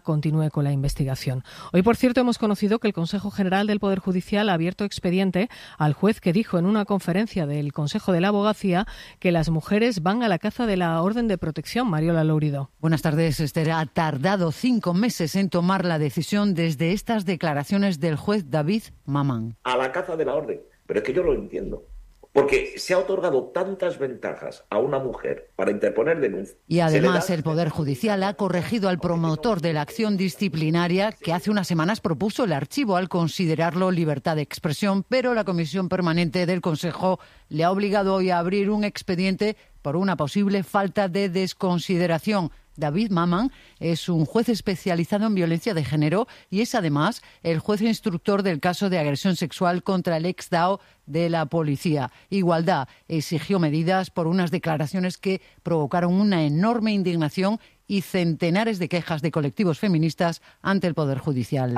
continúe con la investigación. Hoy, por cierto, hemos conocido que el Consejo General del Poder Judicial ha abierto expediente al juez que dijo en una conferencia del Consejo de la Abogacía que las mujeres van a la caza de la orden de protección. Mariola Lourido. Buenas tardes, Esther. Ha tardado 5 meses en tomar la decisión desde estas declaraciones del juez David Mamán. A la caza de la orden. Pero es que yo lo entiendo. Porque se ha otorgado tantas ventajas a una mujer para interponer denuncia. Y además el Poder Judicial ha corregido al promotor de la acción disciplinaria que hace unas semanas propuso el archivo al considerarlo libertad de expresión, pero la Comisión Permanente del Consejo le ha obligado hoy a abrir un expediente por una posible falta de desconsideración. David Mamán es un juez especializado en violencia de género y es además el juez instructor del caso de agresión sexual contra el ex-DAO de la policía. Igualdad exigió medidas por unas declaraciones que provocaron una enorme indignación y centenares de quejas de colectivos feministas ante el Poder Judicial.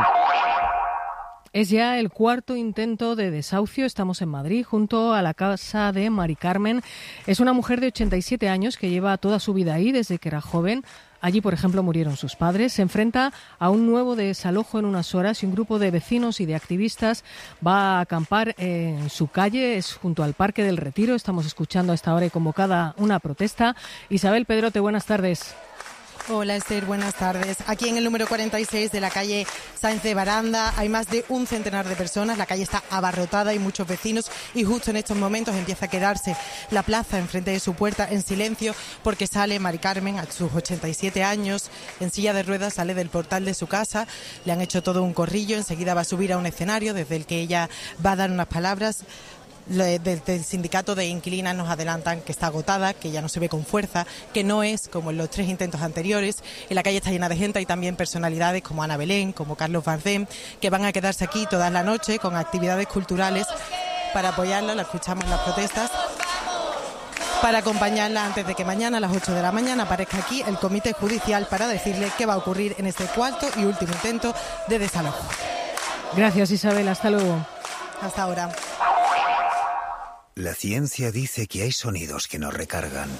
Es ya el cuarto intento de desahucio. Estamos en Madrid, junto a la casa de Mari Carmen. Es una mujer de 87 años que lleva toda su vida ahí desde que era joven. Allí, por ejemplo, murieron sus padres. Se enfrenta a un nuevo desalojo en unas horas y un grupo de vecinos y de activistas va a acampar en su calle. Es junto al Parque del Retiro. Estamos escuchando a esta hora y convocada una protesta. Isabel Pedrote, buenas tardes. Hola Esther, buenas tardes. Aquí en el número 46 de la calle Sáenz de Baranda hay más de un centenar de personas. La calle está abarrotada, hay muchos vecinos y justo en estos momentos empieza a quedarse la plaza enfrente de su puerta en silencio porque sale Mari Carmen a sus 87 años en silla de ruedas, sale del portal de su casa. Le han hecho todo un corrillo, enseguida va a subir a un escenario desde el que ella va a dar unas palabras. Desde el sindicato de inquilinas nos adelantan que está agotada, que ya no se ve con fuerza, que no es como en los 3 intentos anteriores. En la calle está llena de gente, hay también personalidades como Ana Belén, como Carlos Bardem, que van a quedarse aquí toda la noche con actividades culturales para apoyarla. La escuchamos en las protestas, para acompañarla antes de que mañana a las 8 de la mañana aparezca aquí el comité judicial para decirle qué va a ocurrir en este cuarto y último intento de desalojo. Gracias, Isabel. Hasta luego. Hasta ahora. La ciencia dice que hay sonidos que nos recargan.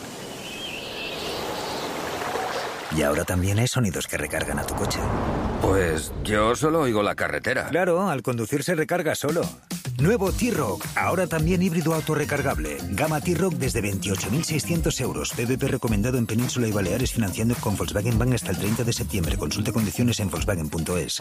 Y ahora también hay sonidos que recargan a tu coche. Pues yo solo oigo la carretera. Claro, al conducir se recarga solo. Nuevo T-Roc, ahora también híbrido autorrecargable. Gama T-Roc desde 28.600 euros. PVP recomendado en Península y Baleares, financiando con Volkswagen Bank hasta el 30 de septiembre. Consulte condiciones en Volkswagen.es.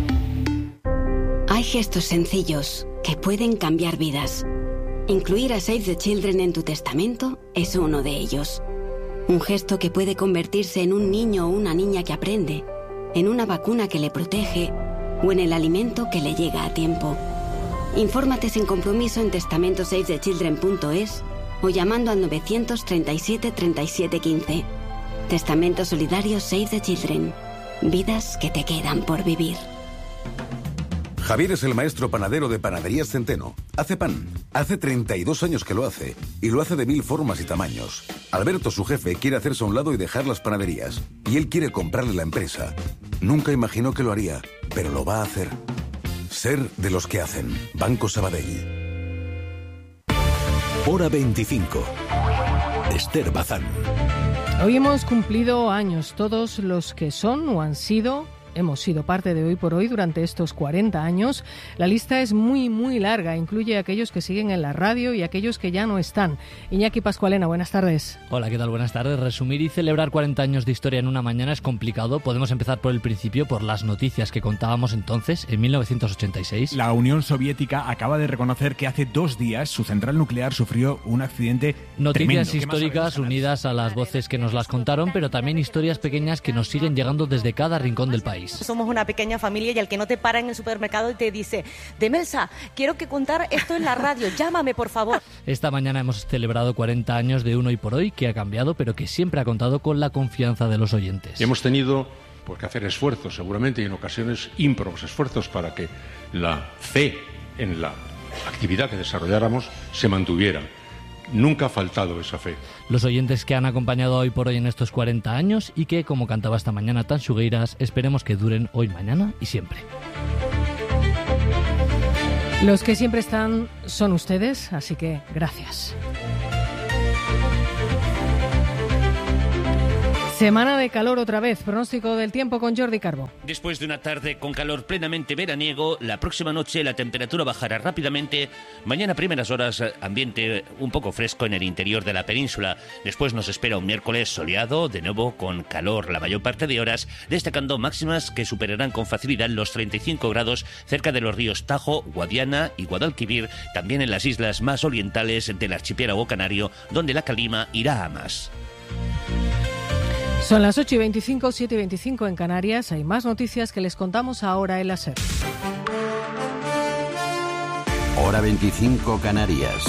Hay gestos sencillos que pueden cambiar vidas. Incluir a Save the Children en tu testamento es uno de ellos. Un gesto que puede convertirse en un niño o una niña que aprende, en una vacuna que le protege o en el alimento que le llega a tiempo. Infórmate sin compromiso en testamentosavethechildren.es o llamando al 937 37 15. Testamento solidario Save the Children. Vidas que te quedan por vivir. Javier es el maestro panadero de Panaderías Centeno. Hace pan. Hace 32 años que lo hace. Y lo hace de 1000 formas y tamaños. Alberto, su jefe, quiere hacerse a un lado y dejar las panaderías. Y él quiere comprarle la empresa. Nunca imaginó que lo haría, pero lo va a hacer. Ser de los que hacen. Banco Sabadell. Hora 25. Esther Bazán. Hoy hemos cumplido años, todos los que son o han sido. Hemos sido parte de Hoy por Hoy durante estos 40 años. La lista es muy, muy larga. Incluye a aquellos que siguen en la radio y a aquellos que ya no están. Iñaki Pascualena, buenas tardes. Hola, ¿qué tal? Buenas tardes. Resumir y celebrar 40 años de historia en una mañana es complicado. Podemos empezar por el principio, por las noticias que contábamos entonces, en 1986. La Unión Soviética acaba de reconocer que hace 2 días su central nuclear sufrió un accidente Noticias tremendo. históricas unidas a las voces que nos las contaron, pero también historias pequeñas que nos siguen llegando desde cada rincón del país. Somos una pequeña familia y el que no te para en el supermercado y te dice: Demelsa, quiero que contar esto en la radio, llámame por favor. Esta mañana hemos celebrado 40 años de un Hoy por Hoy que ha cambiado, pero que siempre ha contado con la confianza de los oyentes. Y hemos tenido que hacer esfuerzos, seguramente, y en ocasiones ímprobos esfuerzos para que la fe en la actividad que desarrolláramos se mantuviera. Nunca ha faltado esa fe. Los oyentes que han acompañado Hoy por Hoy en estos 40 años y que, como cantaba esta mañana Tan Xugueiras, esperemos que duren hoy, mañana y siempre. Los que siempre están son ustedes, así que gracias. Semana de calor otra vez. Pronóstico del tiempo con Jordi Carbo. Después de una tarde con calor plenamente veraniego, la próxima noche la temperatura bajará rápidamente. Mañana primeras horas, ambiente un poco fresco en el interior de la península. Después nos espera un miércoles soleado, de nuevo con calor la mayor parte de horas, destacando máximas que superarán con facilidad los 35 grados cerca de los ríos Tajo, Guadiana y Guadalquivir, también en las islas más orientales del archipiélago canario, donde la calima irá a más. Son las 8:25, 7:25 en Canarias. Hay más noticias que les contamos ahora en la SER. Hora 25 Canarias.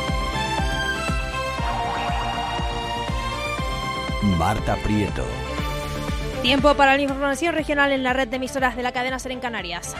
Marta Prieto. Tiempo para la información regional en la red de emisoras de la cadena SER en Canarias.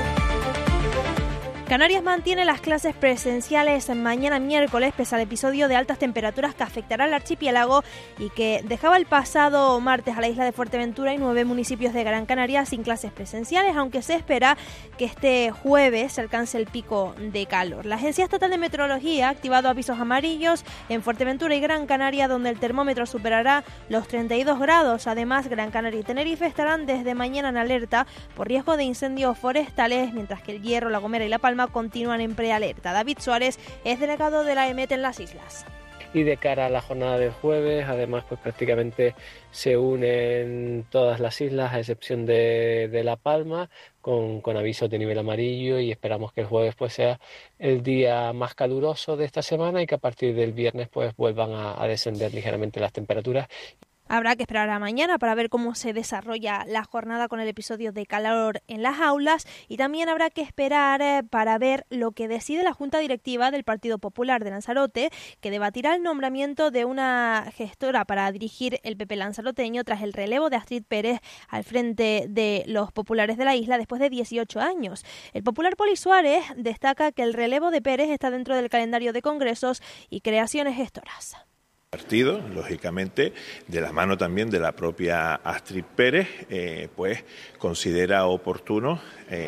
Canarias mantiene las clases presenciales mañana miércoles, pese al episodio de altas temperaturas que afectará al archipiélago y que dejaba el pasado martes a la isla de Fuerteventura y 9 municipios de Gran Canaria sin clases presenciales, aunque se espera que este jueves se alcance el pico de calor. La Agencia Estatal de Meteorología ha activado avisos amarillos en Fuerteventura y Gran Canaria, donde el termómetro superará los 32 grados. Además, Gran Canaria y Tenerife estarán desde mañana en alerta por riesgo de incendios forestales, mientras que El Hierro, La Gomera y La Palma continúan en prealerta. David Suárez es delegado de la EMET en las islas. Y de cara a la jornada del jueves, además, pues prácticamente se unen todas las islas, a excepción de La Palma, con avisos de nivel amarillo, y esperamos que el jueves pues sea el día más caluroso de esta semana y que a partir del viernes pues vuelvan a descender ligeramente las temperaturas. Habrá que esperar a mañana para ver cómo se desarrolla la jornada con el episodio de calor en las aulas, y también habrá que esperar para ver lo que decide la Junta Directiva del Partido Popular de Lanzarote, que debatirá el nombramiento de una gestora para dirigir el PP lanzaroteño tras el relevo de Astrid Pérez al frente de los populares de la isla después de 18 años. El popular Poli Suárez destaca que el relevo de Pérez está dentro del calendario de congresos y creaciones gestoras. Partido, lógicamente, de la mano también de la propia Astrid Pérez, pues considera oportuno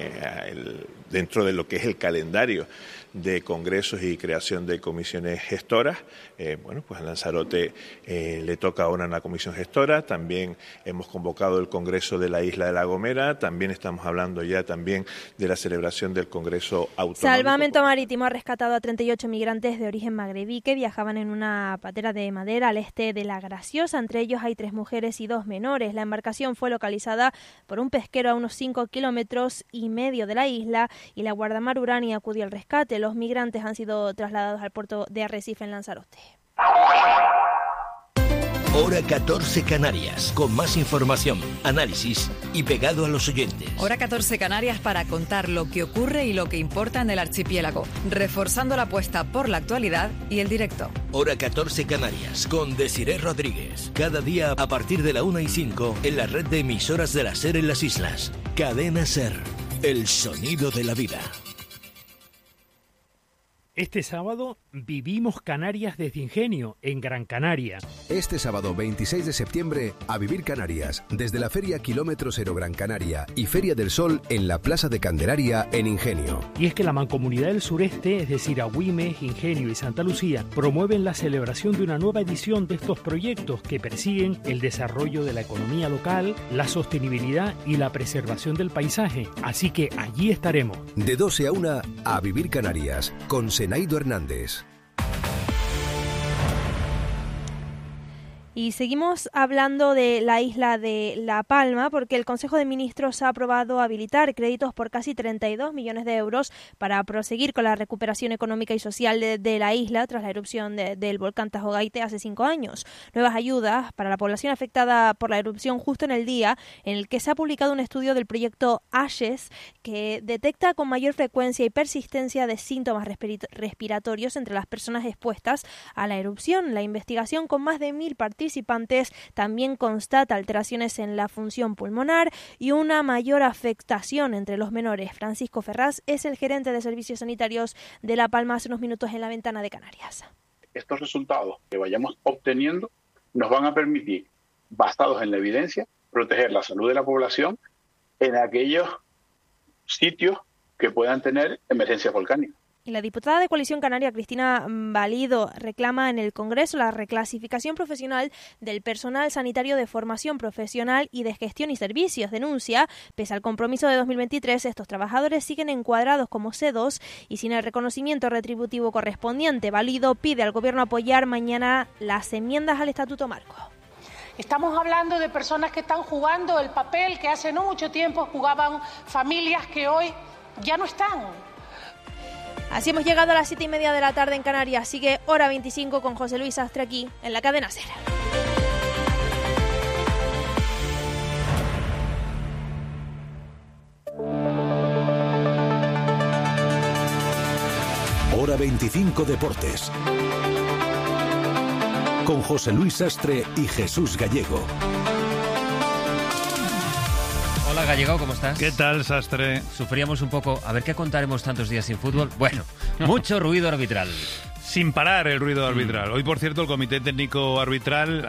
dentro de lo que es el calendario de congresos y creación de comisiones gestoras. Bueno, pues a Lanzarote le toca ahora una comisión gestora. También hemos convocado el Congreso de la Isla de La Gomera. También estamos hablando ya también de la celebración del Congreso Autonómico. Salvamento Marítimo ha rescatado a 38 migrantes de origen magrebí que viajaban en una patera de madera al este de La Graciosa. Entre ellos hay 3 mujeres y 2 menores. La embarcación fue localizada por un pesquero a unos 5,5 kilómetros de la isla, y la Guardamar Urania acudió al rescate. Los migrantes han sido trasladados al puerto de Arrecife en Lanzarote. Hora 14 Canarias, con más información, análisis y pegado a los oyentes. Hora 14 Canarias para contar lo que ocurre y lo que importa en el archipiélago, reforzando la apuesta por la actualidad y el directo. Hora 14 Canarias, con Desiré Rodríguez. Cada día a partir de la 1:05 en la red de emisoras de la SER en las islas. Cadena SER, el sonido de la vida. Este sábado vivimos Canarias desde Ingenio, en Gran Canaria. Este sábado 26 de septiembre, a vivir Canarias, desde la Feria Kilómetro Cero Gran Canaria y Feria del Sol en la Plaza de Candelaria, en Ingenio. Y es que la Mancomunidad del Sureste, es decir, Agüime, Ingenio y Santa Lucía, promueven la celebración de una nueva edición de estos proyectos que persiguen el desarrollo de la economía local, la sostenibilidad y la preservación del paisaje. Así que allí estaremos. De 12 a 1, a vivir Canarias, con Senaido Hernández. Y seguimos hablando de la isla de La Palma, porque el Consejo de Ministros ha aprobado habilitar créditos por casi 32 millones de euros para proseguir con la recuperación económica y social de la isla tras la erupción del volcán Tajo Gaite hace 5 años. Nuevas ayudas para la población afectada por la erupción justo en el día en el que se ha publicado un estudio del proyecto ASHES que detecta con mayor frecuencia y persistencia de síntomas respiratorios entre las personas expuestas a la erupción. La investigación, con más de 1.000 participantes, también constata alteraciones en la función pulmonar y una mayor afectación entre los menores. Francisco Ferraz es el gerente de servicios sanitarios de La Palma hace unos minutos en La Ventana de Canarias. Estos resultados que vayamos obteniendo nos van a permitir, basados en la evidencia, proteger la salud de la población en aquellos sitios que puedan tener emergencias volcánicas. Y la diputada de Coalición Canaria, Cristina Valido, reclama en el Congreso la reclasificación profesional del personal sanitario de formación profesional y de gestión y servicios. Denuncia, pese al compromiso de 2023, estos trabajadores siguen encuadrados como C2 y sin el reconocimiento retributivo correspondiente. Valido pide al Gobierno apoyar mañana las enmiendas al Estatuto Marco. Estamos hablando de personas que están jugando el papel que hace no mucho tiempo jugaban familias que hoy ya no están. Así hemos llegado a las 7:30 de la tarde en Canarias. Sigue Hora 25 con José Luis Sastre aquí en la cadena SER. Hora 25 Deportes. Con José Luis Sastre y Jesús Gallego. Hola Gallego, ¿cómo estás? ¿Qué tal, Sastre? Sufríamos un poco. A ver, ¿qué contaremos tantos días sin fútbol? Bueno, mucho ruido arbitral. Sin parar el ruido arbitral. Hoy, por cierto, el Comité Técnico Arbitral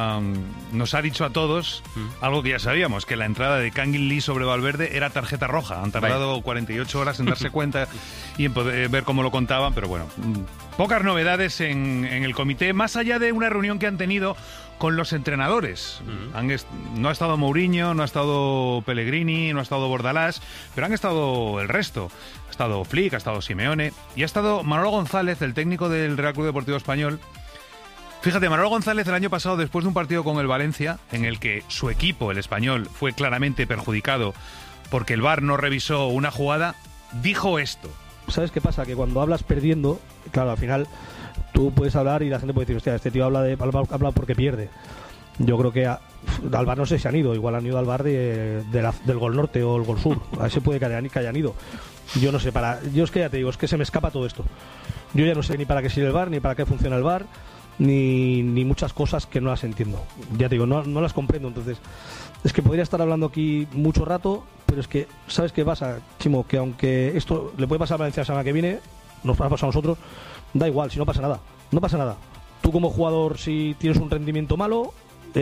nos ha dicho a todos algo que ya sabíamos, que la entrada de Kangin Lee sobre Valverde era tarjeta roja. Han tardado 48 horas en darse cuenta y en poder ver cómo lo contaban, pero bueno, pocas novedades en el comité, más allá de una reunión que han tenido con los entrenadores. No ha estado Mourinho, no ha estado Pellegrini, no ha estado Bordalás, pero han estado el resto. Ha estado Flick, ha estado Simeone y ha estado Manolo González, el técnico del Real Club Deportivo Español. Fíjate, Manolo González el año pasado, después de un partido con el Valencia, en el que su equipo, el Español, fue claramente perjudicado porque el VAR no revisó una jugada, dijo esto. ¿Sabes qué pasa? Que cuando hablas perdiendo, claro, al final tú puedes hablar y la gente puede decir, hostia, este tío habla porque pierde. Yo creo que al VAR no sé si han ido, igual han ido al VAR del Gol Norte o el Gol Sur. A ver si puede que hayan ido. Yo no sé, yo es que ya te digo, es que se me escapa todo esto. Yo ya no sé ni para qué sirve el VAR, ni para qué funciona el VAR, ni muchas cosas que no las entiendo. Ya te digo, no las comprendo, entonces es que podría estar hablando aquí mucho rato, pero es que, ¿sabes qué pasa, Chimo? Que aunque esto le puede pasar a Valencia la semana que viene, nos va a pasar a nosotros, da igual, si no pasa nada. No pasa nada. Tú como jugador, si tienes un rendimiento malo,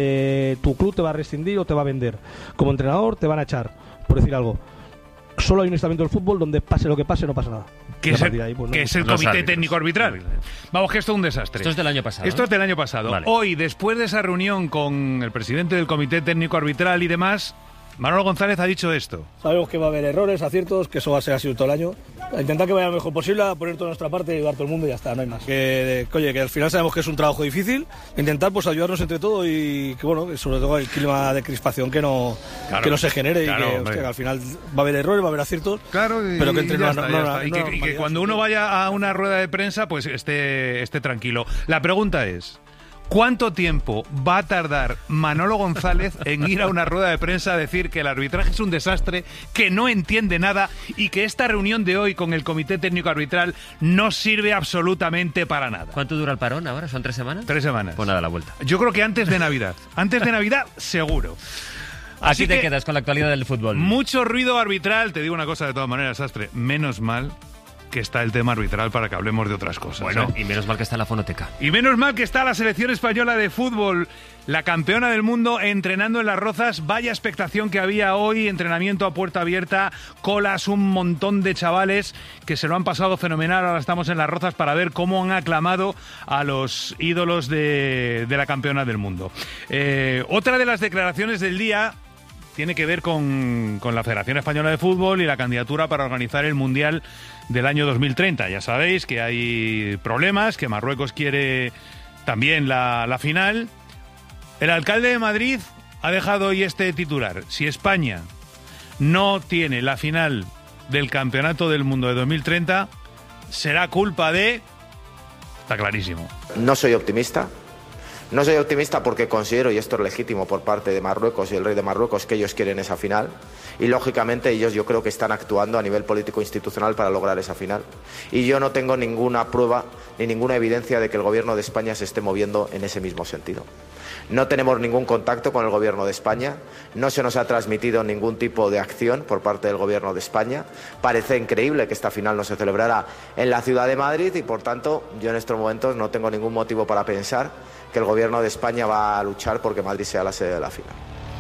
tu club te va a rescindir o te va a vender. Como entrenador te van a echar, por decir algo. Solo hay un estamento del fútbol donde pase lo que pase, no pasa nada. Que es el Comité Técnico Arbitral. Vamos, que esto es un desastre. Esto es del año pasado. Esto es del año pasado. Vale. Hoy, después de esa reunión con el presidente del Comité Técnico Arbitral y demás, Manolo González ha dicho esto. Sabemos que va a haber errores, aciertos, que eso va a ser así todo el año. A intentar que vaya lo mejor posible, a poner toda nuestra parte y ayudar a todo el mundo y ya está, no hay más. Que al final sabemos que es un trabajo difícil, intentar pues ayudarnos entre todos y que bueno, sobre todo el clima de crispación que no se genere y que al final va a haber errores, va a haber aciertos, pero que entre y que cuando uno vaya a una rueda de prensa pues esté tranquilo. La pregunta es: ¿cuánto tiempo va a tardar Manolo González en ir a una rueda de prensa a decir que el arbitraje es un desastre, que no entiende nada y que esta reunión de hoy con el Comité Técnico Arbitral no sirve absolutamente para nada? ¿Cuánto dura el parón ahora? ¿Son 3 semanas? 3 semanas. Pues nada, la vuelta. Yo creo que antes de Navidad. Antes de Navidad, seguro. Así te quedas con la actualidad del fútbol. Mucho ruido arbitral. Te digo una cosa de todas maneras, Sastre. Menos mal que está el tema arbitral para que hablemos de otras cosas. Bueno, y menos mal que está la fonoteca. Y menos mal que está la selección española de fútbol, la campeona del mundo, entrenando en Las Rozas. Vaya expectación que había hoy, entrenamiento a puerta abierta, colas, un montón de chavales que se lo han pasado fenomenal. Ahora estamos en Las Rozas para ver cómo han aclamado a los ídolos de la campeona del mundo. Otra de las declaraciones del día tiene que ver con la Federación Española de Fútbol y la candidatura para organizar el Mundial del año 2030. Ya sabéis que hay problemas, que Marruecos quiere también la final. El alcalde de Madrid ha dejado hoy este titular: si España no tiene la final del Campeonato del Mundo de 2030, será culpa de... Está clarísimo. No soy optimista. No soy optimista porque considero, y esto es legítimo por parte de Marruecos y el rey de Marruecos, que ellos quieren esa final. Y lógicamente ellos yo creo que están actuando a nivel político institucional para lograr esa final. Y yo no tengo ninguna prueba ni ninguna evidencia de que el gobierno de España se esté moviendo en ese mismo sentido. No tenemos ningún contacto con el gobierno de España, no se nos ha transmitido ningún tipo de acción por parte del gobierno de España. Parece increíble que esta final no se celebrara en la ciudad de Madrid y por tanto yo en estos momentos no tengo ningún motivo para pensar que el gobierno de España va a luchar porque Madrid sea la sede de la final.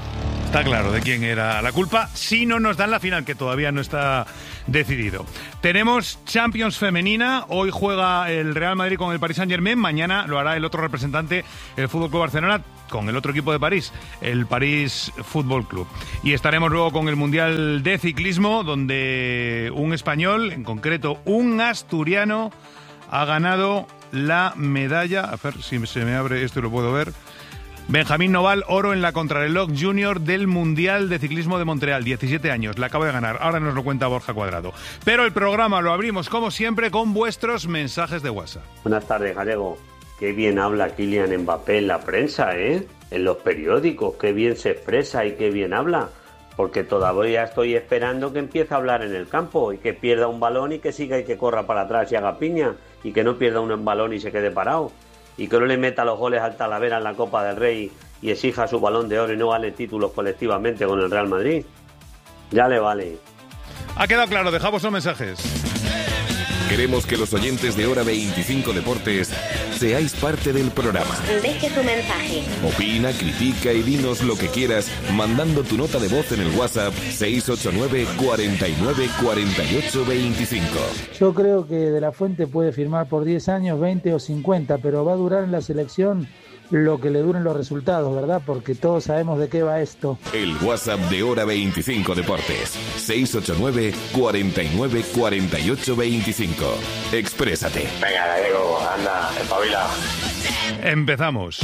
Está claro de quién era la culpa, si no nos dan la final, que todavía no está decidido. Tenemos Champions femenina, hoy juega el Real Madrid con el Paris Saint-Germain, mañana lo hará el otro representante, el FC Barcelona, con el otro equipo de París, el París Fútbol Club. Y estaremos luego con el Mundial de Ciclismo, donde un español, en concreto un asturiano, ha ganado la medalla, a ver si se me abre esto y lo puedo ver, Benjamín Noval, oro en la contrarreloj junior del Mundial de Ciclismo de Montreal, 17 años, la acaba de ganar, ahora nos lo cuenta Borja Cuadrado. Pero el programa lo abrimos, como siempre, con vuestros mensajes de WhatsApp. Buenas tardes, Gallego. Qué bien habla Kylian Mbappé en la prensa, ¿eh? En los periódicos, qué bien se expresa y qué bien habla. Porque todavía estoy esperando que empiece a hablar en el campo y que pierda un balón y que siga y que corra para atrás y haga piña y que no pierda un balón y se quede parado. Y que no le meta los goles al Talavera en la Copa del Rey y exija su Balón de Oro y no gane títulos colectivamente con el Real Madrid. Ya le vale. Ha quedado claro, dejamos los mensajes. Queremos que los oyentes de Hora 25 Deportes seáis parte del programa. Deje tu mensaje. Opina, critica y dinos lo que quieras mandando tu nota de voz en el WhatsApp 689 49 48 25. Yo creo que De La Fuente puede firmar por 10 años, 20 o 50, pero va a durar en la selección lo que le duren los resultados, ¿verdad? Porque todos sabemos de qué va esto. El WhatsApp de Hora 25 Deportes 689 49 48 25. Exprésate. Venga, Gallego, anda, espabila. Empezamos.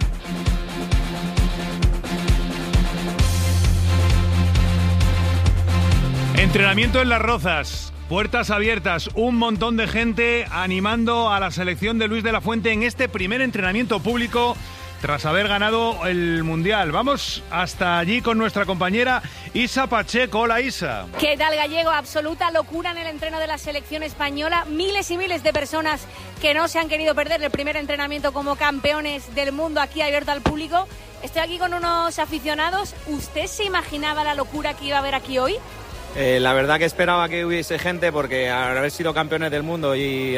Entrenamiento en Las Rozas. Puertas abiertas, un montón de gente animando a la selección de Luis de la Fuente en este primer entrenamiento público tras haber ganado el Mundial. Vamos hasta allí con nuestra compañera Isa Pacheco. Hola, Isa. ¿Qué tal, Gallego? Absoluta locura en el entreno de la selección española. Miles y miles de personas que no se han querido perder el primer entrenamiento como campeones del mundo aquí abierto al público. Estoy aquí con unos aficionados. ¿Usted se imaginaba la locura que iba a haber aquí hoy? La verdad que esperaba que hubiese gente, porque al haber sido campeones del mundo y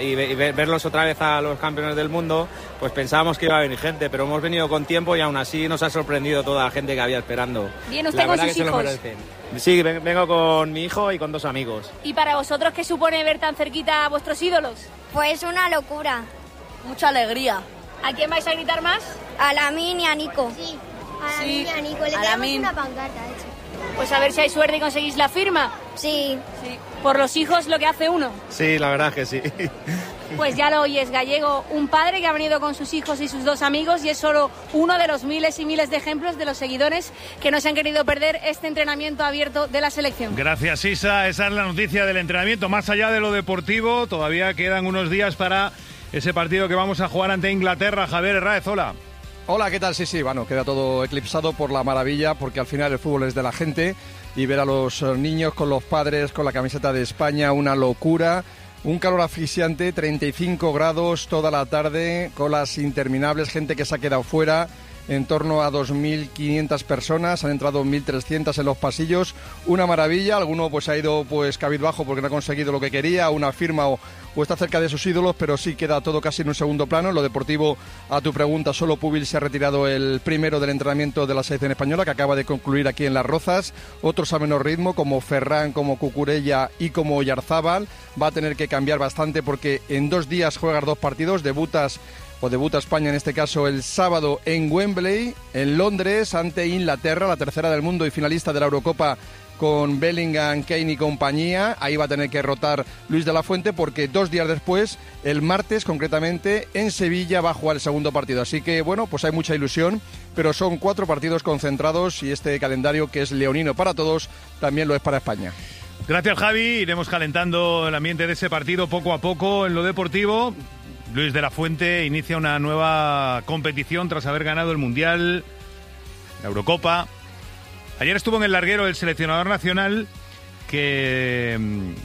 verlos otra vez a los campeones del mundo, pues pensábamos que iba a venir gente, pero hemos venido con tiempo y aún así nos ha sorprendido toda la gente que había esperando. ¿Viene usted con sus hijos? Sí, vengo con mi hijo y con 2 amigos. ¿Y para vosotros qué supone ver tan cerquita a vuestros ídolos? Pues una locura. Mucha alegría. ¿A quién vais a gritar más? A Lamine y a Nico. Sí, a Lamine y a Nico. Le damos una pancarta, de hecho. Pues a ver si hay suerte y conseguís la firma. Sí. Por los hijos lo que hace uno. Sí, la verdad que sí. Pues ya lo oyes, Gallego, un padre que ha venido con sus hijos y sus 2 amigos y es solo uno de los miles y miles de ejemplos de los seguidores que no se han querido perder este entrenamiento abierto de la selección. Gracias, Isa. Esa es la noticia del entrenamiento. Más allá de lo deportivo, todavía quedan unos días para ese partido que vamos a jugar ante Inglaterra. Javier Herráez, hola. Hola, ¿qué tal? Sí, bueno, queda todo eclipsado por la maravilla, porque al final el fútbol es de la gente y ver a los niños con los padres, con la camiseta de España, una locura. Un calor asfixiante, 35 grados toda la tarde, colas interminables, gente que se ha quedado fuera. En torno a 2.500 personas, han entrado 1.300 en los pasillos, una maravilla. Alguno pues ha ido pues cabizbajo porque no ha conseguido lo que quería, una firma o está cerca de sus ídolos, pero sí queda todo casi en un segundo plano. En lo deportivo, a tu pregunta, solo Pubil se ha retirado el primero del entrenamiento de la selección española, que acaba de concluir aquí en Las Rozas. Otros a menor ritmo, como Ferran, como Cucurella y como Oyarzábal. Va a tener que cambiar bastante porque en 2 días juegas 2 partidos, debuta España en este caso el sábado en Wembley, en Londres, ante Inglaterra, la tercera del mundo y finalista de la Eurocopa con Bellingham, Kane y compañía. Ahí va a tener que rotar Luis de la Fuente porque 2 días después, el martes concretamente, en Sevilla va a jugar el segundo partido. Así que bueno, pues hay mucha ilusión, pero son 4 partidos concentrados y este calendario que es leonino para todos, también lo es para España. Gracias, Javi. Iremos calentando el ambiente de ese partido poco a poco en lo deportivo. Luis de la Fuente inicia una nueva competición tras haber ganado el Mundial, la Eurocopa. Ayer estuvo en el larguero el seleccionador nacional que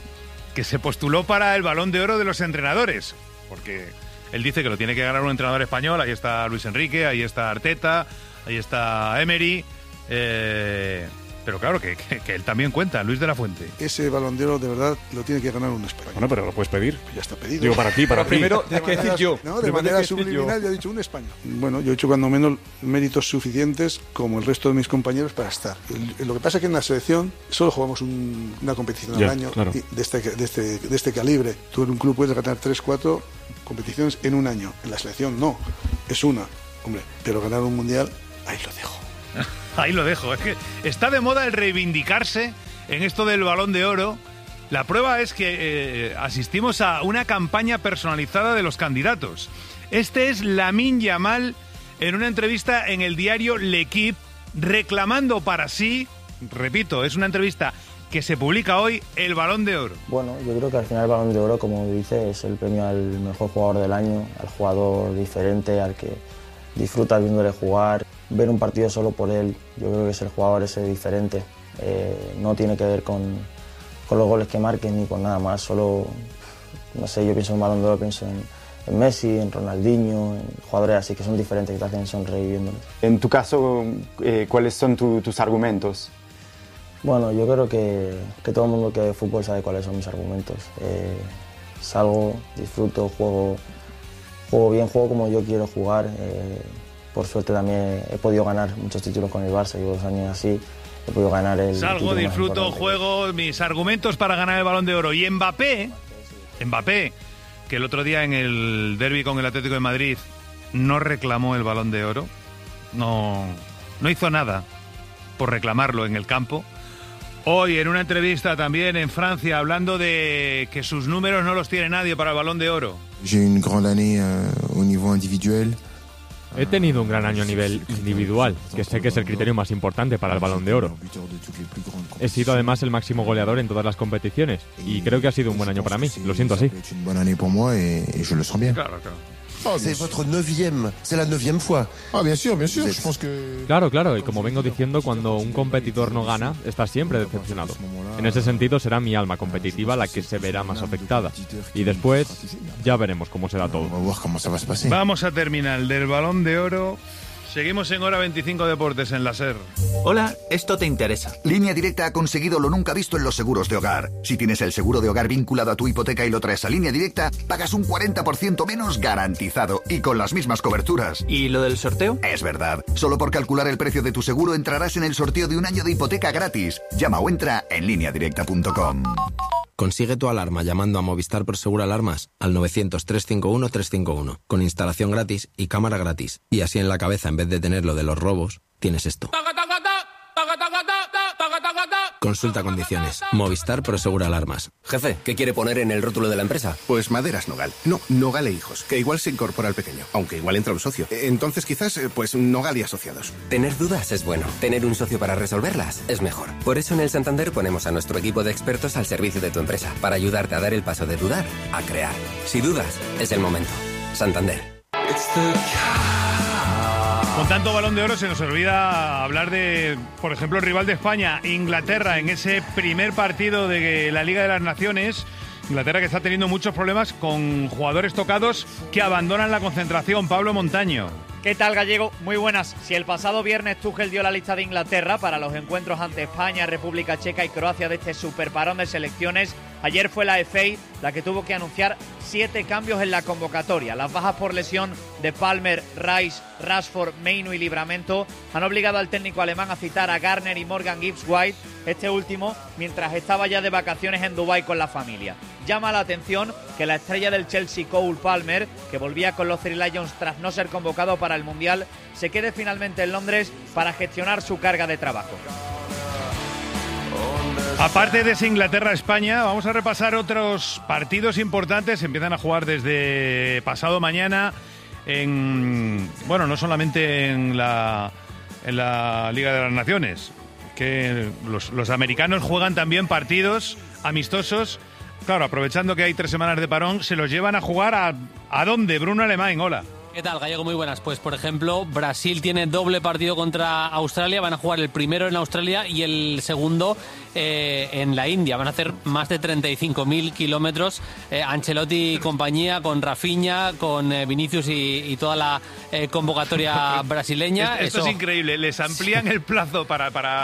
se postuló para el Balón de Oro de los entrenadores, porque él dice que lo tiene que ganar un entrenador español. Ahí está Luis Enrique, ahí está Arteta, ahí está Emery. Pero claro, que él también cuenta, Luis de la Fuente. Ese Balón de Oro de verdad lo tiene que ganar un español. Bueno, pero lo puedes pedir. Ya está pedido. Digo, para ti. Primero, hay que decir yo. No, de manera subliminal ya he dicho un español. Bueno, yo he hecho cuando menos méritos suficientes como el resto de mis compañeros para estar. Lo que pasa es que en la selección solo jugamos una competición al año, claro, de este calibre. Tú en un club puedes ganar 3-4 competiciones en un año. En la selección no, es una. Hombre, pero ganar un mundial, ahí lo dejo. Ahí lo dejo. Es que está de moda el reivindicarse en esto del Balón de Oro. La prueba es que asistimos a una campaña personalizada de los candidatos. Este es Lamine Yamal en una entrevista en el diario L'Equipe, reclamando para sí, repito, es una entrevista que se publica hoy, el Balón de Oro. Bueno, yo creo que al final el Balón de Oro, como dice, es el premio al mejor jugador del año, al jugador diferente, al que disfruta viéndole jugar, ver un partido solo por él. Yo creo que es el jugador ese diferente. No tiene que ver con los goles que marquen ni con nada más. Solo, no sé, yo pienso en Balón de Oro, pienso en Messi, en Ronaldinho, en jugadores así que son diferentes, que te hacen sonreír viéndoles. En tu caso, ¿cuáles son tus argumentos? Bueno, yo creo que todo el mundo que ve fútbol sabe cuáles son mis argumentos. Salgo, disfruto, juego bien, juego como yo quiero jugar. Por suerte también he podido ganar muchos títulos con el Barça, llevo 2 años así, he podido ganar el Salgo, disfruto, juego, mis argumentos para ganar el Balón de Oro. Y Mbappé, que el otro día en el derbi con el Atlético de Madrid no reclamó el Balón de Oro, no hizo nada por reclamarlo en el campo. Hoy en una entrevista también en Francia, hablando de que sus números no los tiene nadie para el Balón de Oro. J'ai une grande année au niveau individuel. He tenido un gran año a nivel individual, que sé que es el criterio más importante para el Balón de Oro. He sido además el máximo goleador en todas las competiciones y creo que ha sido un buen año para mí, lo siento así. Claro. C'est votre 9e, c'est la 9e fois. Ah, bien sûr, je pense que... Claro, y como vengo diciendo, cuando un competidor no gana, está siempre decepcionado. En ese sentido será mi alma competitiva la que se verá más afectada. Y después ya veremos cómo será todo. Vamos a terminar del Balón de Oro. Seguimos en Hora 25 Deportes en la SER. Hola, esto te interesa. Línea Directa ha conseguido lo nunca visto en los seguros de hogar. Si tienes el seguro de hogar vinculado a tu hipoteca y lo traes a Línea Directa, pagas un 40% menos garantizado y con las mismas coberturas. ¿Y lo del sorteo? Es verdad. Solo por calcular el precio de tu seguro entrarás en el sorteo de un año de hipoteca gratis. Llama o entra en lineadirecta.com. Consigue tu alarma llamando a Movistar Prosegur Alarmas al 900-351-351, con instalación gratis y cámara gratis. Y así en la cabeza, en vez de tener lo de los robos, tienes esto. Consulta condiciones. Movistar Prosegur Alarmas. Jefe, ¿qué quiere poner en el rótulo de la empresa? Pues Maderas Nogal. No, Nogal e Hijos, que igual se incorpora al pequeño, aunque igual entra un socio. Entonces quizás, pues Nogal y Asociados. Tener dudas es bueno. Tener un socio para resolverlas es mejor. Por eso en el Santander ponemos a nuestro equipo de expertos al servicio de tu empresa, para ayudarte a dar el paso de dudar a crear. Si dudas, es el momento. Santander. Con tanto Balón de Oro se nos olvida hablar de, por ejemplo, el rival de España, Inglaterra, en ese primer partido de la Liga de las Naciones. Inglaterra que está teniendo muchos problemas con jugadores tocados que abandonan la concentración. Pablo Montaño. ¿Qué tal, Gallego? Muy buenas. Si el pasado viernes Tuchel dio la lista de Inglaterra para los encuentros ante España, República Checa y Croacia de este superparón de selecciones, ayer fue la FA la que tuvo que anunciar 7 cambios en la convocatoria. Las bajas por lesión de Palmer, Rice, Rashford, Mainu y Livramento han obligado al técnico alemán a citar a Garner y Morgan Gibbs-White, este último mientras estaba ya de vacaciones en Dubái con la familia. Llama la atención que la estrella del Chelsea, Cole Palmer, que volvía con los Three Lions tras no ser convocado para el Mundial, se quede finalmente en Londres para gestionar su carga de trabajo. Aparte de ese Inglaterra-España, vamos a repasar otros partidos importantes. Empiezan a jugar desde pasado mañana no solamente en la Liga de las Naciones, que los americanos juegan también partidos amistosos. Claro, aprovechando que hay 3 semanas de parón, se los llevan a jugar ¿a dónde? Bruno Alemán, hola. ¿Qué tal, Gallego? Muy buenas. Pues, por ejemplo, Brasil tiene doble partido contra Australia. Van a jugar el primero en Australia y el segundo en la India. Van a hacer más de 35.000 kilómetros. Ancelotti y compañía, con Rafinha, con Vinicius y toda la convocatoria brasileña. Esto es increíble. Les amplían el plazo para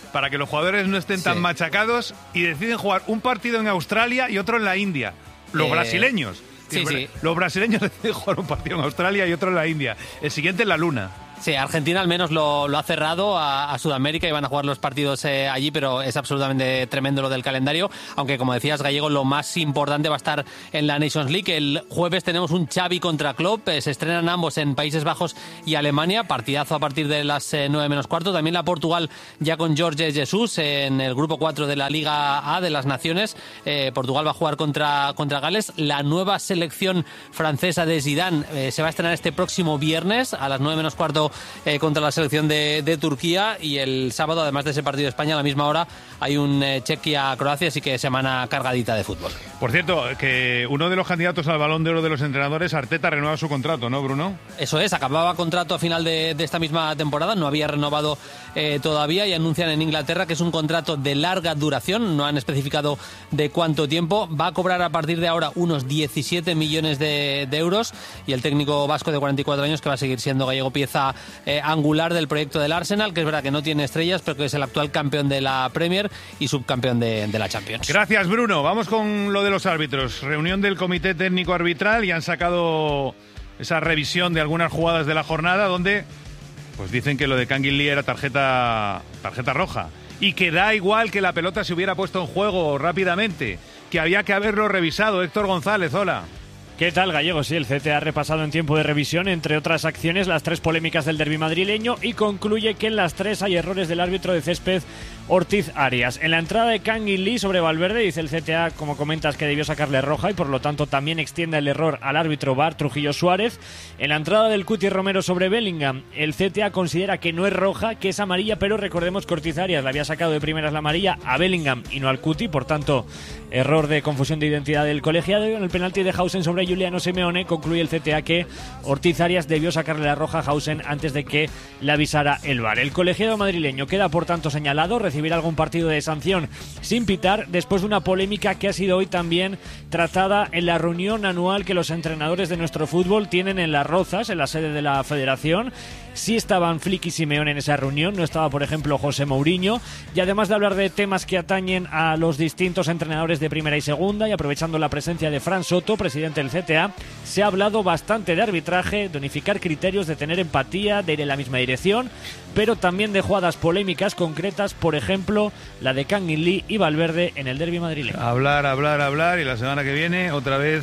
para que los jugadores no estén tan machacados, y deciden jugar un partido en Australia y otro en la India. Los brasileños. Sí. Los brasileños deciden jugar un partido en Australia y otro en la India. El siguiente en la Luna. Sí, Argentina al menos lo ha cerrado a Sudamérica y van a jugar los partidos allí, pero es absolutamente tremendo lo del calendario, aunque como decías, Gallego, lo más importante va a estar en la Nations League. El jueves tenemos un Xavi contra Klopp, se estrenan ambos en Países Bajos y Alemania, partidazo a partir de las 9 menos cuarto. También la Portugal ya con Jorge Jesus en el grupo 4 de la Liga A de las Naciones. Portugal va a jugar contra Gales. La nueva selección francesa de Zidane se va a estrenar este próximo viernes a las 9 menos cuarto contra la selección de Turquía, y el sábado, además de ese partido de España, a la misma hora hay un Chequia-Croacia, así que semana cargadita de fútbol. Por cierto, que uno de los candidatos al Balón de Oro de los entrenadores, Arteta, renueva su contrato, ¿no, Bruno? Eso es, acababa contrato a final de esta misma temporada, no había renovado todavía, y anuncian en Inglaterra que es un contrato de larga duración, no han especificado de cuánto tiempo. Va a cobrar a partir de ahora unos 17 millones de euros, y el técnico vasco de 44 años, que va a seguir siendo, Gallego, pieza angular del proyecto del Arsenal, que es verdad que no tiene estrellas, pero que es el actual campeón de la Premier y subcampeón de la Champions. Gracias, Bruno. Vamos con lo de los árbitros. Reunión del Comité Técnico Arbitral, y han sacado esa revisión de algunas jugadas de la jornada, donde pues dicen que lo de Kangin Lee era tarjeta roja, y que da igual que la pelota se hubiera puesto en juego rápidamente, que había que haberlo revisado. Héctor González, hola. ¿Qué tal, Gallego? Sí, el CTA ha repasado en tiempo de revisión, entre otras acciones, las 3 polémicas del derbi madrileño, y concluye que en las 3 hay errores del árbitro de césped, Ortiz Arias. En la entrada de Kangin Lee sobre Valverde, dice el CTA, como comentas, que debió sacarle roja, y por lo tanto también extiende el error al árbitro VAR Trujillo Suárez. En la entrada del Cuti Romero sobre Bellingham, el CTA considera que no es roja, que es amarilla, pero recordemos que Ortiz Arias le había sacado de primeras la amarilla a Bellingham y no al Cuti, por tanto, error de confusión de identidad del colegiado. Y en el penalti de Hausen sobre Giuliano Simeone, concluye el CTA que Ortiz Arias debió sacarle la roja a Hausen antes de que le avisara el VAR. El colegiado madrileño queda por tanto señalado, recibirá algún partido de sanción sin pitar, después de una polémica que ha sido hoy también tratada en la reunión anual que los entrenadores de nuestro fútbol tienen en Las Rozas, en la sede de la Federación. Sí estaban Flick y Simeone en esa reunión, no estaba, por ejemplo, José Mourinho. Y además de hablar de temas que atañen a los distintos entrenadores de primera y segunda, y aprovechando la presencia de Fran Soto, presidente del CTA, se ha hablado bastante de arbitraje, de unificar criterios, de tener empatía, de ir en la misma dirección, pero también de jugadas polémicas concretas, por ejemplo, la de Kangin Lee y Valverde en el derbi madrileño. Hablar, y la semana que viene otra vez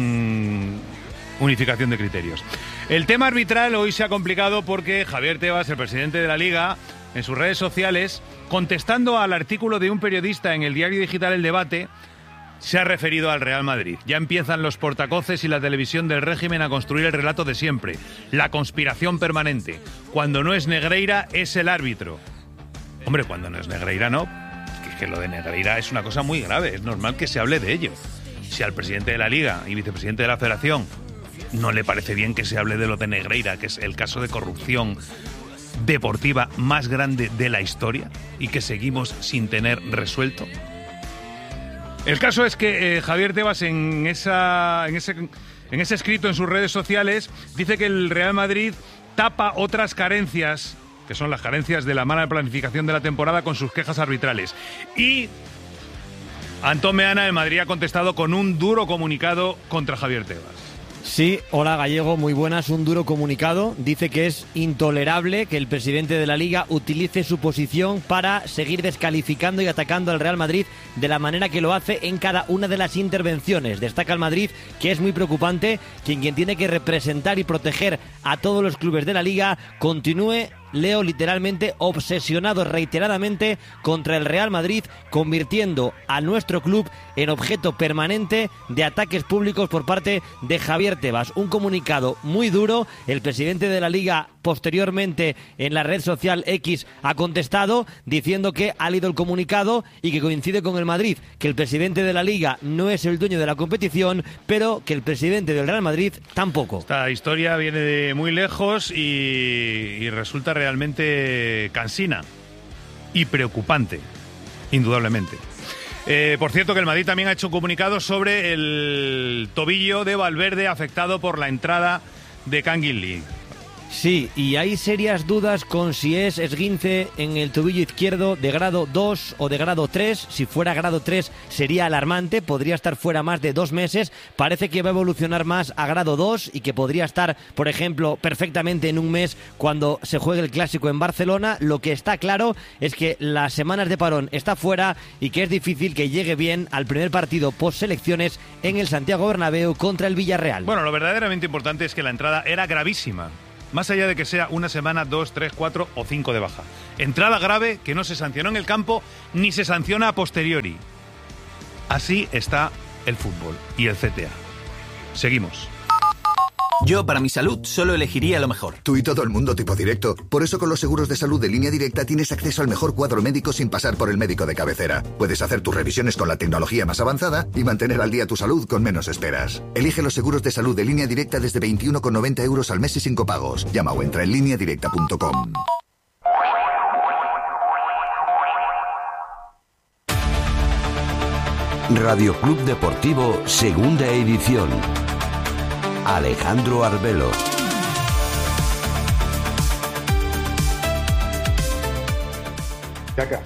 sin unificación de criterios. El tema arbitral hoy se ha complicado porque Javier Tebas, el presidente de la Liga, en sus redes sociales, contestando al artículo de un periodista en el diario digital El Debate, se ha referido al Real Madrid. Ya empiezan los portacoces y la televisión del régimen a construir el relato de siempre, la conspiración permanente. Cuando no es Negreira, es el árbitro. Hombre, cuando no es Negreira, no. Es que lo de Negreira es una cosa muy grave, es normal que se hable de ello. Si al presidente de la Liga y vicepresidente de la Federación no le parece bien que se hable de lo de Negreira, que es el caso de corrupción deportiva más grande de la historia y que seguimos sin tener resuelto. El caso es que Javier Tebas en ese escrito en sus redes sociales dice que el Real Madrid tapa otras carencias, que son las carencias de la mala planificación de la temporada, con sus quejas arbitrales. Y Antón Meana de Madrid ha contestado con un duro comunicado contra Javier Tebas. Sí, hola Gallego, muy buenas. Un duro comunicado. Dice que es intolerable que el presidente de la Liga utilice su posición para seguir descalificando y atacando al Real Madrid de la manera que lo hace en cada una de las intervenciones. Destaca el Madrid que es muy preocupante que quien tiene que representar y proteger a todos los clubes de la Liga continúe, leo literalmente, obsesionado reiteradamente contra el Real Madrid, convirtiendo a nuestro club en objeto permanente de ataques públicos por parte de Javier Tebas. Un comunicado muy duro. El presidente de la Liga posteriormente en la red social X ha contestado diciendo que ha leído el comunicado y que coincide con el Madrid, que el presidente de la Liga no es el dueño de la competición, pero que el presidente del Real Madrid tampoco. Esta historia viene de muy lejos y resulta realmente cansina y preocupante, indudablemente. Por cierto, que el Madrid también ha hecho un comunicado sobre el tobillo de Valverde afectado por la entrada de Kangin Lee. Sí, y hay serias dudas con si es esguince en el tobillo izquierdo de grado 2 o de grado 3. Si fuera grado 3 sería alarmante, podría estar fuera más de 2 meses. Parece que va a evolucionar más a grado 2 y que podría estar, por ejemplo, perfectamente en un mes cuando se juegue el Clásico en Barcelona. Lo que está claro es que las semanas de parón está fuera y que es difícil que llegue bien al primer partido post-selecciones en el Santiago Bernabéu contra el Villarreal. Bueno, lo verdaderamente importante es que la entrada era gravísima. Más allá de que sea una semana, 2, 3, 4 o 5 de baja. Entrada grave que no se sancionó en el campo ni se sanciona a posteriori. Así está el fútbol y el CTA. Seguimos. Yo, para mi salud, solo elegiría lo mejor. Tú y todo el mundo tipo directo. Por eso con los seguros de salud de Línea Directa tienes acceso al mejor cuadro médico sin pasar por el médico de cabecera. Puedes hacer tus revisiones con la tecnología más avanzada y mantener al día tu salud con menos esperas. Elige los seguros de salud de Línea Directa desde 21,90 € al mes y sin copagos. Llama o entra en lineadirecta.com. Radio Club Deportivo, segunda edición. Alejandro Arbelo. Chaca,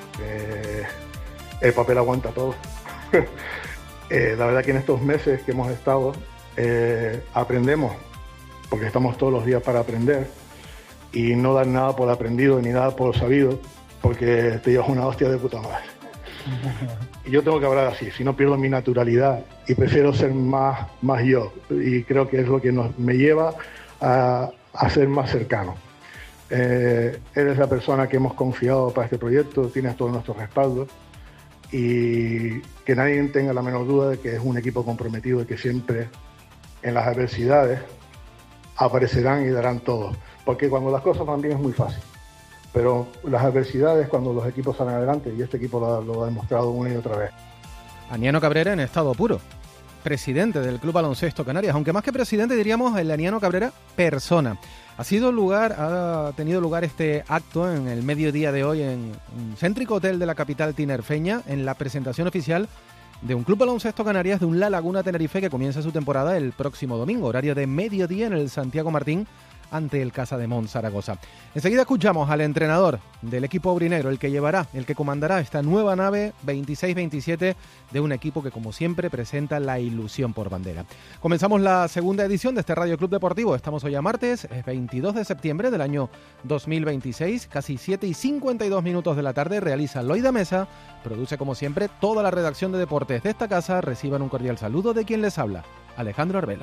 el papel aguanta todo. La verdad que en estos meses que hemos estado aprendemos, porque estamos todos los días para aprender y no dar nada por aprendido ni nada por sabido, porque te llevas una hostia de puta madre. Y yo tengo que hablar así, si no pierdo mi naturalidad y prefiero ser más yo, y creo que es lo que me lleva a ser más cercano. Eres la persona que hemos confiado para este proyecto, tienes todo nuestro respaldo y que nadie tenga la menor duda de que es un equipo comprometido y que siempre en las adversidades aparecerán y darán todo, porque cuando las cosas van bien es muy fácil. Pero las adversidades, cuando los equipos salen adelante, y este equipo lo ha demostrado una y otra vez. Aniano Cabrera en estado puro, presidente del Club Baloncesto Canarias, aunque más que presidente diríamos el Aniano Cabrera persona. Ha tenido lugar este acto en el mediodía de hoy en un céntrico hotel de la capital tinerfeña, en la presentación oficial de un Club Baloncesto Canarias de un La Laguna Tenerife que comienza su temporada el próximo domingo, horario de mediodía en el Santiago Martín, ante el Casademont Zaragoza. Enseguida escuchamos al entrenador del equipo aurinegro, el que comandará esta nueva nave 26-27 de un equipo que, como siempre, presenta la ilusión por bandera. Comenzamos la segunda edición de este Radio Club Deportivo. Estamos hoy a martes, es 22 de septiembre del año 2026, casi 7:52 de la tarde. Realiza Loida Mesa, produce como siempre toda la redacción de deportes de esta casa. Reciban un cordial saludo de quien les habla, Alejandro Arbelo.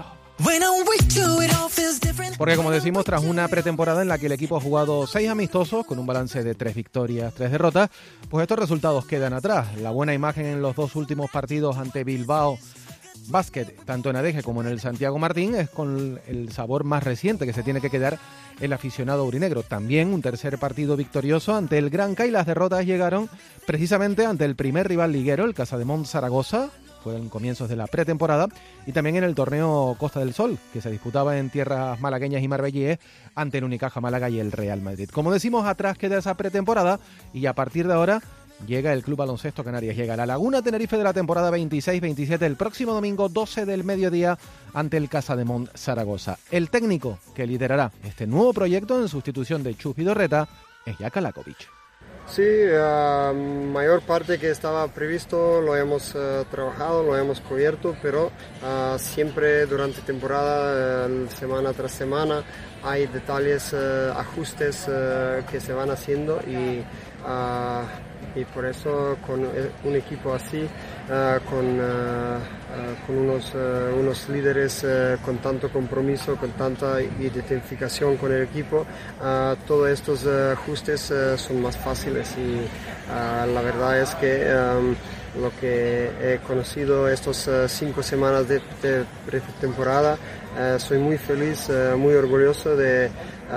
Porque, como decimos, tras una pretemporada en la que el equipo ha jugado 6 amistosos con un balance de 3 victorias, 3 derrotas, pues estos resultados quedan atrás. La buena imagen en los 2 últimos partidos ante Bilbao Basket, tanto en Adeje como en el Santiago Martín, es con el sabor más reciente que se tiene que quedar el aficionado aurinegro. También un tercer partido victorioso ante el Granca, y las derrotas llegaron precisamente ante el primer rival liguero, el Casademont Zaragoza. Fue en comienzos de la pretemporada, y también en el torneo Costa del Sol, que se disputaba en tierras malagueñas y marbellíes ante el Unicaja Málaga y el Real Madrid. Como decimos, atrás queda esa pretemporada, y a partir de ahora llega el Club Baloncesto Canarias. Llega la Laguna Tenerife de la temporada 26-27 el próximo domingo 12 del mediodía ante el Casademont Zaragoza. El técnico que liderará este nuevo proyecto en sustitución de Chus Vidorreta es Jaka Lakovic. Sí, mayor parte que estaba previsto lo hemos trabajado, lo hemos cubierto, pero siempre durante temporada, semana tras semana, hay detalles, ajustes que se van haciendo y por eso con un equipo así, con unos líderes con tanto compromiso, con tanta identificación con el equipo, todos estos ajustes son más fáciles, y la verdad es que lo que he conocido estas 5 semanas de pretemporada, soy muy feliz, muy orgulloso de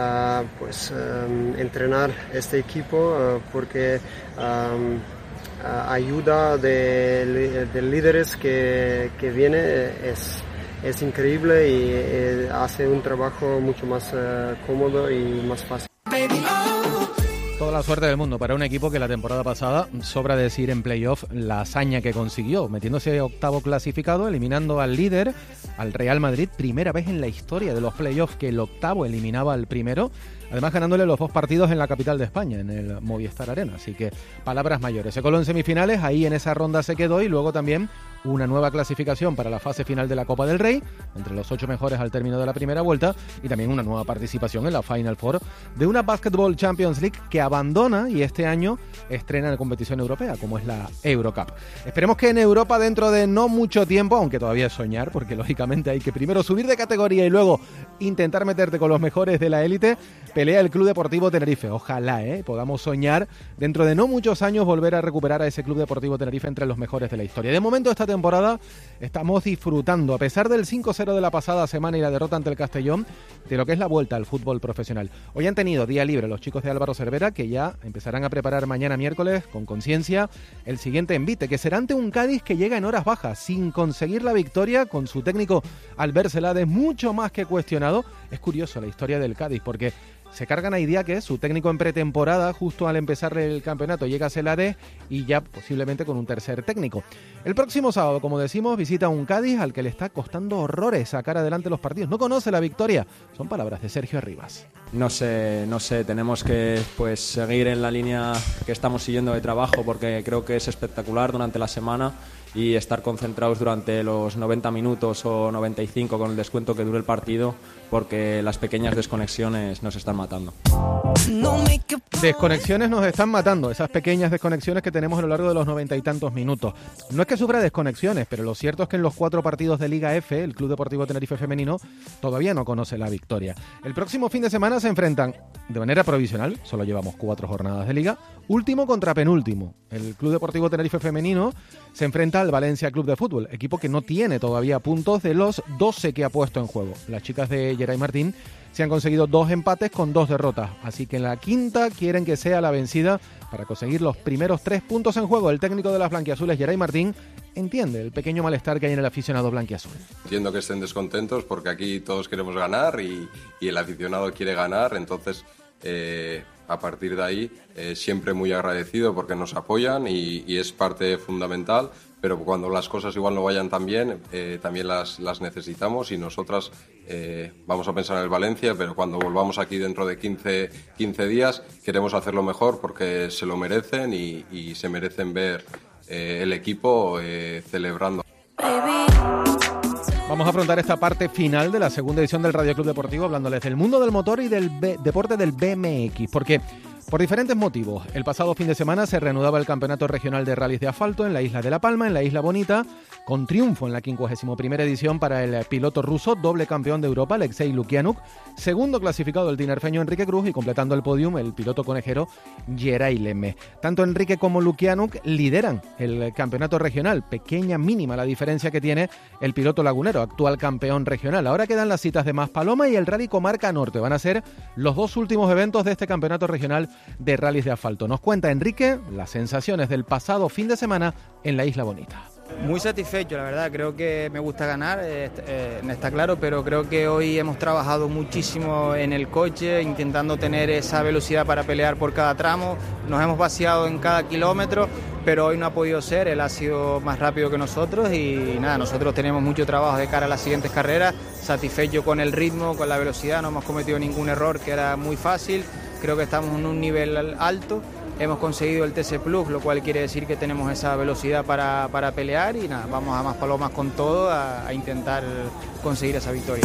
entrenar este equipo, porque ayuda de líderes que viene es increíble, y hace un trabajo mucho más cómodo y más fácil. Toda la suerte del mundo para un equipo que la temporada pasada, sobra decir en playoff la hazaña que consiguió, metiéndose octavo clasificado, eliminando al líder al Real Madrid, primera vez en la historia de los playoffs que el octavo eliminaba al primero, además ganándole los 2 partidos en la capital de España, en el Movistar Arena, así que palabras mayores. Se coló en semifinales, ahí en esa ronda se quedó, y luego también una nueva clasificación para la fase final de la Copa del Rey, entre los 8 mejores al término de la primera vuelta, y también una nueva participación en la Final Four de una Basketball Champions League que abandona y este año estrena en competición europea, como es la Eurocup. Esperemos que en Europa, dentro de no mucho tiempo, aunque todavía es soñar, porque lógicamente hay que primero subir de categoría y luego intentar meterte con los mejores de la élite, pelea el Club Deportivo Tenerife. Ojalá podamos soñar dentro de no muchos años volver a recuperar a ese Club Deportivo Tenerife entre los mejores de la historia. De momento, esta temporada estamos disfrutando, a pesar del 5-0 de la pasada semana y la derrota ante el Castellón, de lo que es la vuelta al fútbol profesional. Hoy han tenido día libre los chicos de Álvaro Cervera, que ya empezarán a preparar mañana miércoles con conciencia el siguiente envite, que será ante un Cádiz que llega en horas bajas, sin conseguir la victoria, con su técnico Albert Celades mucho más que cuestionado. Es curioso la historia del Cádiz, porque se cargan a Idiáquez, su técnico en pretemporada, justo al empezar el campeonato llega Celades y ya posiblemente con un tercer técnico. El próximo sábado, como decimos, visita un Cádiz al que le está costando horrores sacar adelante los partidos. No conoce la victoria. Son palabras de Sergio Arribas. No sé, tenemos que seguir en la línea que estamos siguiendo de trabajo, porque creo que es espectacular durante la semana, y estar concentrados durante los 90 minutos o 95 con el descuento que dure el partido, porque las pequeñas desconexiones nos están matando. Desconexiones nos están matando, esas pequeñas desconexiones que tenemos a lo largo de los 90 y tantos minutos. No es que sufra desconexiones, pero lo cierto es que en los 4 partidos de Liga F, el Club Deportivo Tenerife femenino todavía no conoce la victoria. El próximo fin de semana se enfrentan de manera provisional, solo llevamos 4 jornadas de Liga, último contra penúltimo. El Club Deportivo Tenerife femenino se enfrenta al Valencia Club de Fútbol, equipo que no tiene todavía puntos de los 12 que ha puesto en juego. Las chicas de Geray Martín se han conseguido 2 empates con 2 derrotas, así que en la quinta quieren que sea la vencida para conseguir los primeros 3 puntos en juego. El técnico de las blanquiazules, Geray Martín, entiende el pequeño malestar que hay en el aficionado blanquiazul. Entiendo que estén descontentos porque aquí todos queremos ganar y el aficionado quiere ganar, entonces a partir de ahí siempre muy agradecido porque nos apoyan y es parte fundamental, pero cuando las cosas igual no vayan tan bien, también las necesitamos, y nosotras vamos a pensar en el Valencia, pero cuando volvamos aquí dentro de 15 días queremos hacerlo mejor porque se lo merecen y se merecen ver el equipo celebrando. Vamos a afrontar esta parte final de la segunda edición del Radio Club Deportivo hablándoles del mundo del motor y del deporte del BMX, porque por diferentes motivos, el pasado fin de semana se reanudaba el Campeonato Regional de Rallys de Asfalto en la isla de La Palma, en la Isla Bonita, con triunfo en la 51ª edición para el piloto ruso, doble campeón de Europa, Alexei Lukianuk, segundo clasificado el tinerfeño Enrique Cruz, y completando el podium el piloto conejero Geray Lemme. Tanto Enrique como Lukianuk lideran el campeonato regional, pequeña, mínima la diferencia que tiene el piloto lagunero, actual campeón regional. Ahora quedan las citas de Maspaloma y el Rally Comarca Norte. Van a ser los 2 últimos eventos de este campeonato regional de rallies de asfalto. Nos cuenta Enrique las sensaciones del pasado fin de semana en la Isla Bonita. Muy satisfecho, la verdad. Creo que me gusta ganar, está claro, pero creo que hoy hemos trabajado muchísimo en el coche, intentando tener esa velocidad para pelear por cada tramo. Nos hemos vaciado en cada kilómetro, pero hoy no ha podido ser. Él ha sido más rápido que nosotros y nada, nosotros tenemos mucho trabajo de cara a las siguientes carreras. Satisfecho con el ritmo, con la velocidad, no hemos cometido ningún error, que era muy fácil. Creo que estamos en un nivel alto. Hemos conseguido el TC Plus, lo cual quiere decir que tenemos esa velocidad para pelear y nada, vamos a Maspalomas con todo a intentar conseguir esa victoria.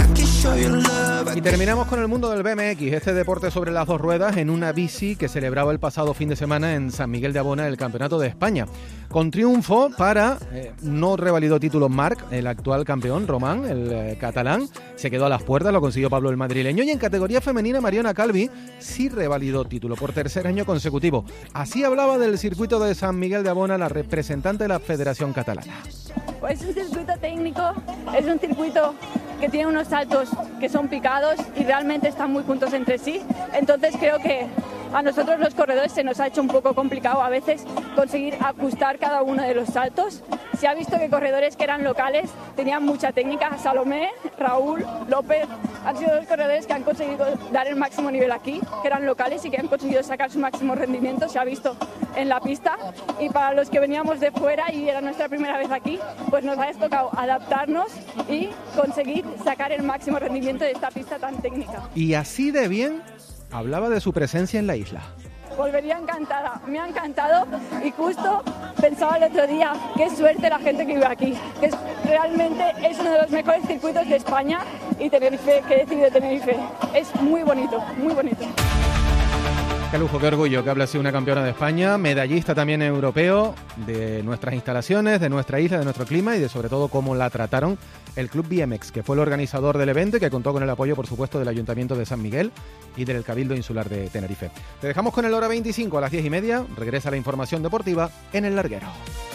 Y terminamos con el mundo del BMX, este deporte sobre las 2 ruedas en una bici que celebraba el pasado fin de semana en San Miguel de Abona el Campeonato de España. Con triunfo para, no revalidó título Marc, el actual campeón, Román, el catalán, se quedó a las puertas, lo consiguió Pablo el madrileño, y en categoría femenina Mariona Calvi sí revalidó título por 3er año consecutivo. Así hablaba del circuito de San Miguel de Abona la representante de la Federación Catalana. Pues es un circuito técnico, es un circuito que tiene unos saltos que son picados y realmente están muy juntos entre sí. Entonces creo que a nosotros los corredores se nos ha hecho un poco complicado a veces conseguir ajustar cada uno de los saltos. Se ha visto que corredores que eran locales tenían mucha técnica, Salomé, Raúl, López, han sido los corredores que han conseguido dar el máximo nivel aquí, que eran locales y que han conseguido sacar su máximo rendimiento, se ha visto en la pista. Y para los que veníamos de fuera y era nuestra primera vez aquí, pues nos ha tocado adaptarnos y conseguir sacar el máximo rendimiento de esta pista tan técnica. Y así de bien hablaba de su presencia en la isla. Volvería encantada, me ha encantado y justo pensaba el otro día, qué suerte la gente que vive aquí, que realmente es uno de los mejores circuitos de España y Tenerife, qué decir de Tenerife, es muy bonito, muy bonito. Qué lujo, qué orgullo que hable así una campeona de España, medallista también europeo, de nuestras instalaciones, de nuestra isla, de nuestro clima y de sobre todo cómo la trataron el Club BMX, que fue el organizador del evento y que contó con el apoyo, por supuesto, del Ayuntamiento de San Miguel y del Cabildo Insular de Tenerife. Te dejamos con el Hora 25 a las 10:30. Regresa la información deportiva en El Larguero.